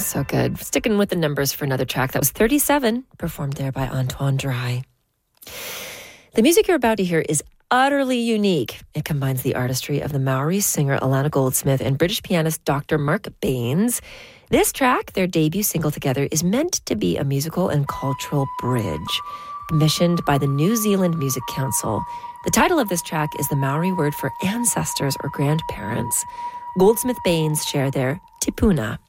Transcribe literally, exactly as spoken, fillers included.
So good. Sticking with the numbers for another track. That was thirty-seven, performed there by Antoine Dry. The music you're about to hear is utterly unique. It combines the artistry of the Maori singer Alana Goldsmith and British pianist Doctor Mark Baines. This track, their debut single together, is meant to be a musical and cultural bridge, commissioned by the New Zealand Music Council. The title of this track is the Maori word for ancestors or grandparents. Goldsmith Baines share their tipuna.